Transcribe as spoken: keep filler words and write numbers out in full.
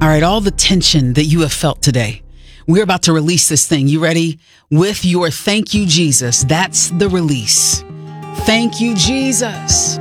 All right, all the tension that you have felt today, we're about to release this thing. You ready? With your thank you, Jesus. That's the release. Thank you, Jesus.